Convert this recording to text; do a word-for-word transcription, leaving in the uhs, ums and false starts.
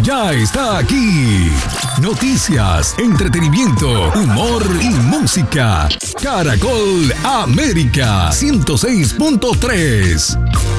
ya está aquí. Noticias, entretenimiento, humor y música. Caracol América ciento seis punto tres.